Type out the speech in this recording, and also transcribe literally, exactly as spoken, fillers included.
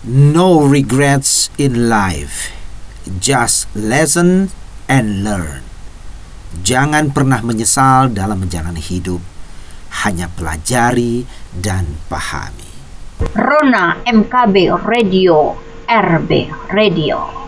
No regrets in life, just listen and learn. Jangan pernah menyesal dalam menjalani hidup, hanya pelajari dan pahami. Rona M K B Radio, R B Radio.